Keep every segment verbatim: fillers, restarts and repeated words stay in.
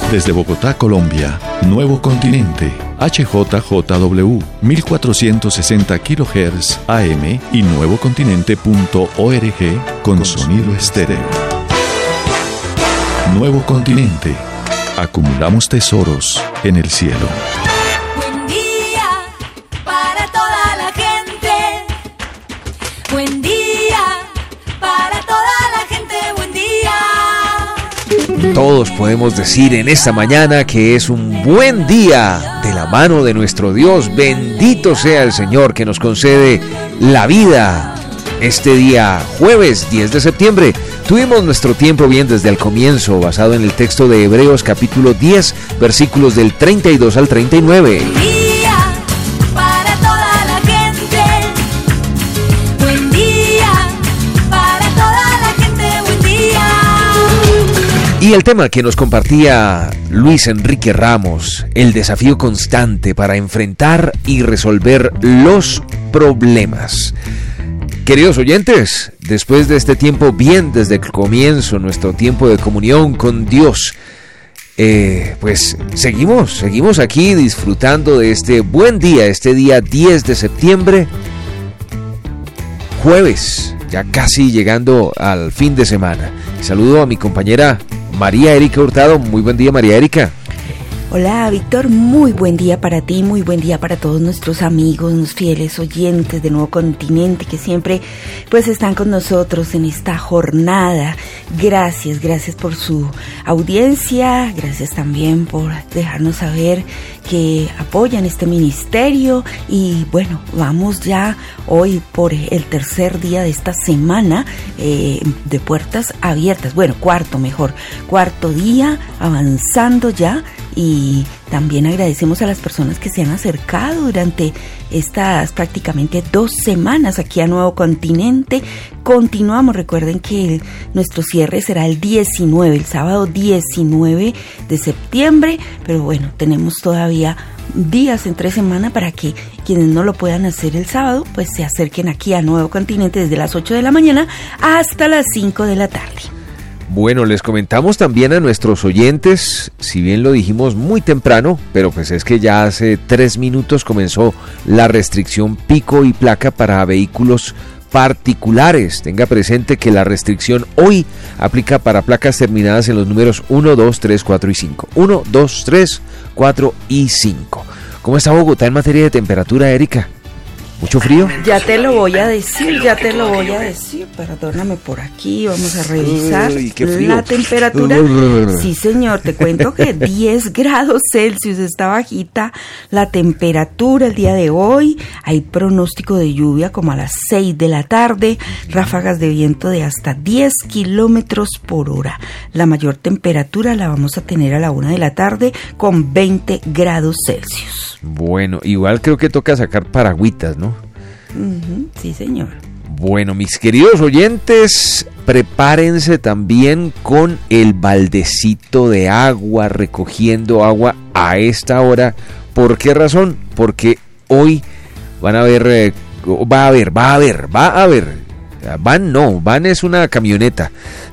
Desde Bogotá, Colombia, Nuevo Continente, H J J W, mil cuatrocientos sesenta kilohertz A M y nuevocontinente punto org con sonido estéreo. Nuevo Continente. Acumulamos tesoros en el cielo. Buen día para toda la gente. Buen día para toda la gente. Buen día. Todos podemos decir en esta mañana que es un buen día de la mano de nuestro Dios. Bendito sea el Señor que nos concede la vida. Este día, jueves diez de septiembre, tuvimos nuestro tiempo bien desde el comienzo, basado en el texto de Hebreos capítulo diez, versículos del treinta y dos al treinta y nueve. Buen día para toda la gente. Buen día para toda la gente. Buen día. Y el tema que nos compartía Luis Enrique Ramos, el desafío constante para enfrentar y resolver los problemas. Queridos oyentes, después de este tiempo bien desde el comienzo, nuestro tiempo de comunión con Dios, eh, pues seguimos, seguimos aquí disfrutando de este buen día, este día diez de septiembre, jueves, ya casi llegando al fin de semana. Saludo a mi compañera María Erika Hurtado. Muy buen día, María Erika. Hola, Víctor, muy buen día para ti, muy buen día para todos nuestros amigos, los fieles oyentes de Nuevo Continente que siempre pues están con nosotros en esta jornada. Gracias, gracias por su audiencia, gracias también por dejarnos saber que apoyan este ministerio y bueno, vamos ya hoy por el tercer día de esta semana eh, de puertas abiertas, bueno, cuarto mejor, cuarto día avanzando ya. Y también agradecemos a las personas que se han acercado durante estas prácticamente dos semanas aquí a Nuevo Continente. Continuamos, recuerden que el, nuestro cierre será el diecinueve, el sábado diecinueve de septiembre, pero bueno, tenemos todavía días entre semana para que quienes no lo puedan hacer el sábado, pues se acerquen aquí a Nuevo Continente desde las ocho de la mañana hasta las cinco de la tarde. Bueno, les comentamos también a nuestros oyentes, si bien lo dijimos muy temprano, pero pues es que ya hace tres minutos comenzó la restricción pico y placa para vehículos particulares. Tenga presente que la restricción hoy aplica para placas terminadas en los números uno, dos, tres, cuatro y cinco. uno, dos, tres, cuatro y cinco. ¿Cómo está Bogotá en materia de temperatura, Erika? ¿Mucho frío? Ya te lo voy a decir, ya te lo voy a decir. Perdóname por aquí, vamos a revisar. Uy, qué frío. La temperatura. Sí, señor, te cuento que diez grados Celsius está bajita la temperatura el día de hoy. Hay pronóstico de lluvia como a las seis de la tarde, ráfagas de viento de hasta diez kilómetros por hora. La mayor temperatura la vamos a tener a la una de la tarde con veinte grados Celsius. Bueno, igual creo que toca sacar paragüitas, ¿no? Uh-huh, sí, señor. Bueno, mis queridos oyentes, prepárense también con el baldecito de agua, recogiendo agua a esta hora. ¿Por qué razón? Porque hoy van a ver, eh, va a haber, va a haber, va a haber. Van no, van es una camioneta.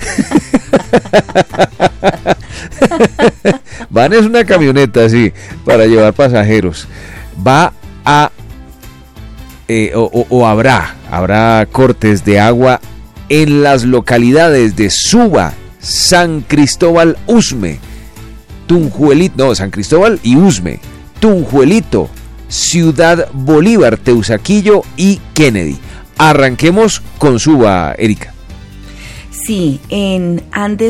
Van es una camioneta, sí, para llevar pasajeros. Va a eh, o, o, o habrá habrá cortes de agua en las localidades de Suba, San Cristóbal, Usme, Tunjuelito, no, San Cristóbal y Usme, Tunjuelito, Ciudad Bolívar, Teusaquillo y Kennedy. Arranquemos con Suba, Erika. Sí, en Andes